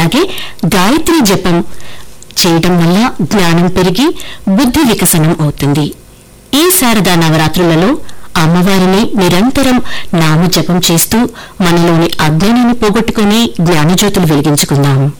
అలాగే గాయత్రి జపం చేయడం వల్ల జ్ఞానం పెరిగి బుద్ధి వికసనం అవుతుంది. ఈ శారదా నవరాత్రులలో అమ్మవారిని నిరంతరం నామజపం చేస్తూ మనలోని అజ్ఞానాన్ని పోగొట్టుకుని జ్ఞానజ్యోతులు వెలిగించుకుందాం.